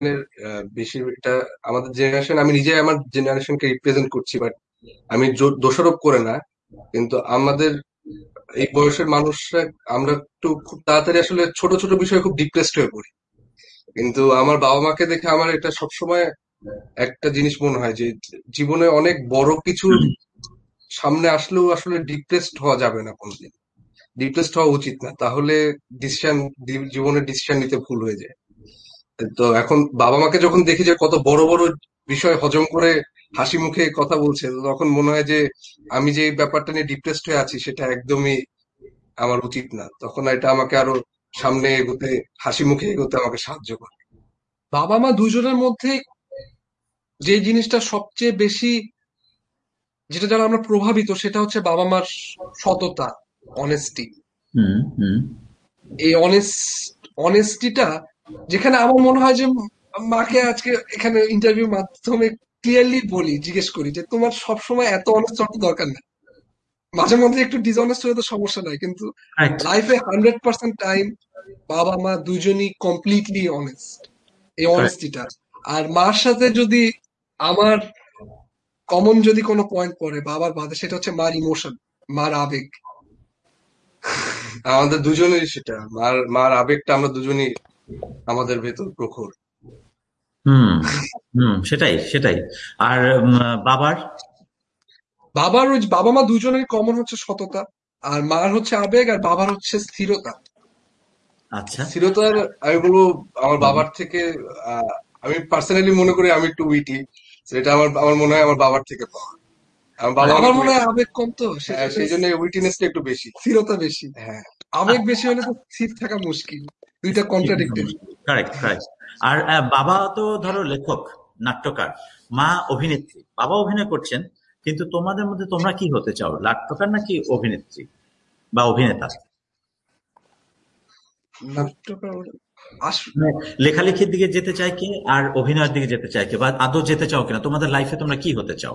বেশিরটা আমাদের জেনারেশন, আমি নিজে আমার জেনারেশনকে রিপ্রেজেন্ট করছি, বাট আমি দোষারোপ করে না, কিন্তু আমাদের এই বয়সের মানুষরা আমরা একটু খুব তাড়াতাড়ি আসলে ছোট ছোট বিষয়ে খুব ডিপ্রেসড হয়ে পড়ি। কিন্তু আমার বাবা মাকে দেখে আমার এটা সবসময় একটা জিনিস মনে হয় যে জীবনে অনেক বড় কিছু সামনে আসলেও আসলে ডিপ্রেসড হওয়া যাবে না কোনোদিন, ডিপ্রেসড হওয়া উচিত না, তাহলে ডিসিশন, জীবনের ডিসিশন নিতে ভুল হয়ে যায়। তো এখন বাবা মাকে যখন দেখি যে কত বড় বড় বিষয় হজম করে হাসি মুখে কথা বলছে, তো তখন মনে হয় যে আমি যে এই ব্যাপারটা নিয়ে ডিপ্রেসড হয়ে আছি সেটা একদমই আমার উচিত না, তখন এটা আমাকে আরো সামনে এগোতে, হাসি মুখে এগোতে আমাকে সাহায্য করে। বাবা মা দুজনের মধ্যে যে জিনিসটা সবচেয়ে বেশি, যেটা দ্বারা আমরা প্রভাবিত, সেটা হচ্ছে বাবা মার সততা, অনেস্টি। হুম হুম এই অনেস্টিটা, যেখানে আমার মনে হয় যে মাকে আজকে এখানে ইন্টারভিউর মাধ্যমে ক্লিয়ারলি বলি, জিজ্ঞেস করি যে তোমার সবসময় এত অনেস্ট হওয়ার তো দরকার নেই, মাঝে মধ্যে একটু ডিসঅনেস্ট হলে তো সমস্যা নাই, কিন্তু রাইট। লাইফে 100% টাইম বাবা মা দুজনই কমপ্লিটলি অনেস্ট। এই অনেস্টিটা, আর মার সাথে যদি আমার কমন যদি কোনো পয়েন্ট পড়ে বাবার বাদে, সেটা হচ্ছে মার ইমোশন, মার আবেগ। আমাদের দুজনেরই সেটা, মার মার আবেগটা আমরা দুজনই আমাদের ভেতর প্রখর। হুম হুম সেটাই সেটাই। আর বাবার? বাবার ওই বাবা মা দুজনেরই কমন হচ্ছে সততা, আর মার হচ্ছে আবেগ, আর বাবার হচ্ছে স্থিরতা। আচ্ছা। স্থিরতার, আমি বলবো আমার বাবার থেকে, আমি পার্সোনালি মনে করি আমি একটু উইটি, সেটা আমার আমার মনে হয় আমার বাবার থেকে পাওয়া। আমার বাবা বাবার অনেক মনে উইটি, হয় আবেগ কম, তো হ্যাঁ সেজন্য সেই জন্য উইটিনেসটা একটু বেশি। স্থিরতা বেশি। হ্যাঁ। আবেগ বেশি হলে তো স্থির থাকা মুশকিল, দুইটা কন্ট্রাডিক্টরি। Correct correct. আর বাবা তো ধরো লেখক, নাট্যকার, মা অভিনেত্রী। বাবা অভিনয় করছেন, কিন্তু তোমাদের মধ্যে তোমরা কি হতে চাও, নাট্যকার নাকি অভিনেত্রী বা অভিনেতা? নাট্যকার আস- মানে লেখালেখির দিকে যেতে চায় কে, আর অভিনয়ের দিকে যেতে চায় কে, বা আদৌ যেতে চাও কিনা? তোমাদের লাইফে তোমরা কি হতে চাও?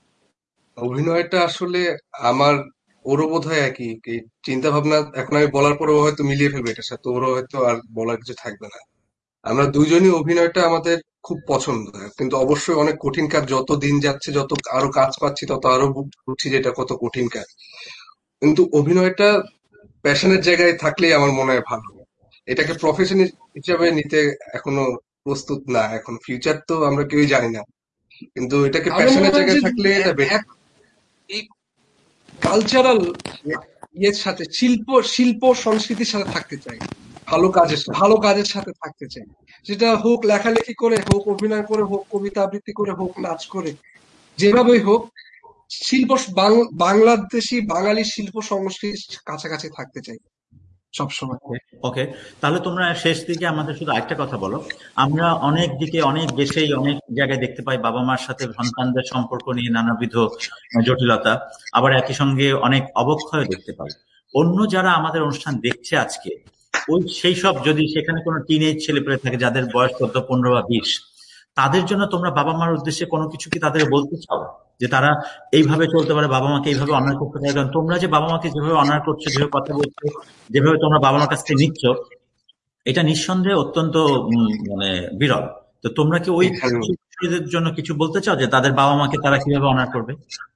অভিনয়টা আসলে আমার, ওরও বোধহয় একই এই চিন্তা ভাবনা, এখন আমি বলার পরে ও হয়তো মিলিয়ে ফেলবে এটার সাথে, ওরও হয়তো আর বলার কিছু থাকবে না। আমরা দুইজনই অভিনয়টা আমাদের খুব পছন্দ, কিন্তু অবশ্যই অনেক কঠিন কাজ, যত দিন যাচ্ছে যত আরো কাজ পাচ্ছি তত আরো বুঝছি যে এটা কত কঠিন কাজ। কিন্তু অভিনয়টা প্যাশনের জায়গায় থাকলেই আমার মনে হয় ভালো। এটাকে প্রফেশন হিসাবে নিতে এখনো প্রস্তুত না, এখন ফিউচার তো আমরা কেউই জানি না, কিন্তু এটাকে আমার মনে প্যাশনের হয় যে জায়গায় থাকলে এটা বেটার। এই কালচারাল ইয়ের সাথে, শিল্প শিল্প সংস্কৃতির সাথে থাকতে চাই, ভালো কাজের সাথে। ভালো কাজের সাথে থাকতে চাই। সেটা হোক লেখালেখি করে, হোক অভিনয় করে, হোক কবিতা আবৃত্তি করে, হোক নাচ করে, যেভাবেই হোক, শিল্প বাংলাদেশি বাঙালি শিল্প সংস্কৃতির কাছাকাছি থাকতে চাই সবসময়। ওকে ওকে। তাহলে তোমরা শেষ দিকে আমাদের শুধু একটা কথা বলো। আমরা অনেক দিকে, অনেক দেশেই, অনেক জায়গায় দেখতে পাই বাবা মার সাথে সন্তানদের সম্পর্ক নিয়ে নানাবিধ জটিলতা, আবার একই সঙ্গে অনেক অবক্ষয় দেখতে পাই। অন্য যারা আমাদের অনুষ্ঠান দেখছে আজকে, ওই সেই সব যদি সেখানে কোনো টিনেজ ছেলেপেলে থাকে যাদের বয়স 14, 15 বা 20, তাদের জন্য তোমরা বাবা মার উদ্দেশ্যে কোনো কিছু কি তাদের বলতে চাও, যে তারা এইভাবে চলতে পারে, বাবা মাকে এইভাবে অনার করতে পারে? কারণ তোমরা যে বাবা মাকে যেভাবে অনার করছো, যেভাবে কথা বলছো, যেভাবে তোমরা বাবা মার কাছ থেকে নিচ্ছ, এটা নিঃসন্দেহে অত্যন্ত মানে বিরল। তো তোমরা কি ওই এখানে শিশুদের জন্য কিছু বলতে চাও, যে তাদের বাবা মাকে তারা কিভাবে অনার করবে?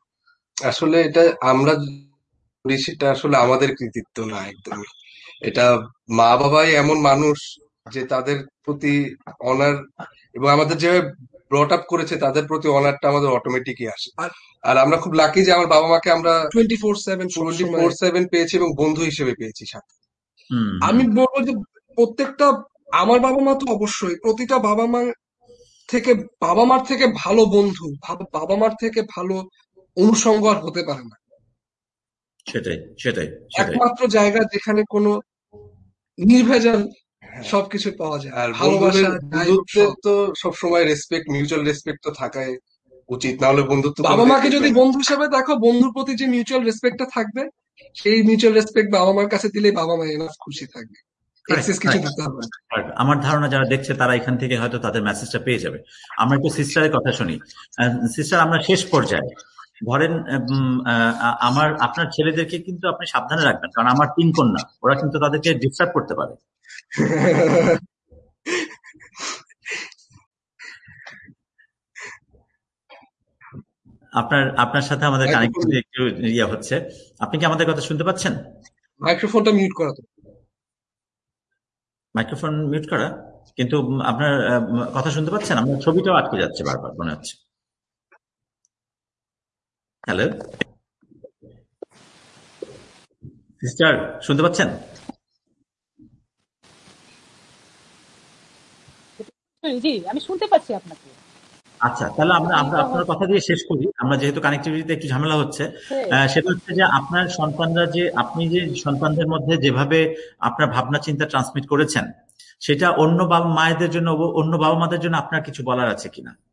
আসলে এটা আমরা করি, সেটা আসলে আমাদের কৃতিত্ব না একদমই। এটা মা বাবাই এমন মানুষ যে তাদের প্রতি অনার, এবং আমাদের যেভাবে ব্রট আপ করেছে তাদের প্রতি অনারটা আমাদের অটোমেটিকই আসে। আর আর আমরা খুব লাকি যে আমার বাবা মাকে আমরা 24/7 টোয়েন্টি ফোর সবসময়। সেভেন পেয়েছি, এবং বন্ধু হিসেবে পেয়েছি সাথে। হুম হুম আমি বলবো যে প্রত্যেকটা, আমার বাবা মা তো অবশ্যই, প্রতিটা বাবা মা থেকে, বাবা মার থেকে ভালো বন্ধু, বাবা মার থেকে ভালো অনুষঙ্গ আর হতে পারে না। সেটাই সেটাই সেটাই। একমাত্র জায়গা যেখানে কোনো নির্ভেজাল হ্যাঁ। সবকিছু পাওয়া যায়, আর ভালোবাসা যাই হোক বন্ধুত্বের সব। তো সবসময় রেসপেক্ট, মিউচুয়াল রেসপেক্ট তো থাকাই উচিত, না হলে বন্ধুত্ব বাবা কোনোদিন মাকে টিকবে যদি না। বন্ধু হিসেবে দেখো, বন্ধুর প্রতি যে মিউচুয়াল রেসপেক্টটা থাকবে, সেই মিউচুয়াল রেসপেক্ট বাবা মার কাছে দিলেই বাবা মা এনাফ খুশি থাকবে, কারেক্ট এক্সেস কিছু কারেক্ট। দিতে হবে না। আমার ধারণা যারা দেখছে তারা এখান থেকে হয়তো তাদের মেসেজটা পেয়ে যাবে। আমরা একটু সিস্টারের কথা শুনি। সিস্টার, আমরা শেষ পর্যায়ে। ধরেন আমার আপনার ছেলেদেরকে কিন্তু আপনি সাবধানে রাখবেন, কারণ আমার 3 কন্যা, ওরা কিন্তু তাদেরকে ডিস্টার্ব করতে পারে। আপনার আপনার সাথে আমাদের মাইক্রোফোন কানেক্টিভিটি একটু ইয়ে হচ্ছে। আপনি কি আমাদের কথা শুনতে পাচ্ছেন? মাইক্রোফোনটা মিউট করা তো। মাইক্রোফোন মিউট করা, কিন্তু আপনার কথা শুনতে পাচ্ছেন? আপনার ছবিটাও আটকে যাচ্ছে বারবার মনে হচ্ছে। হ্যালো সিস্টার, শুনতে পাচ্ছেন? জি, আমি শুনতে পাচ্ছি আপনাকে। আচ্ছা, তাহলে আমরা আমরা কিন্তু আপনার কথা দিয়ে শেষ করি। আমরা যেহেতু কানেক্টিভিটিতে একটু ঝামেলা হচ্ছে, সেটা হচ্ছে যে আপনার সন্তানরা যে আপনি যে সন্তানদের মধ্যে যেভাবে আপনার ভাবনা চিন্তা ট্রান্সমিট করেছেন, সেটা অন্য বাবা মায়েদের জন্য, অন্য বাবা মাদের জন্য আপনার কিছু বলার আছে কিনা?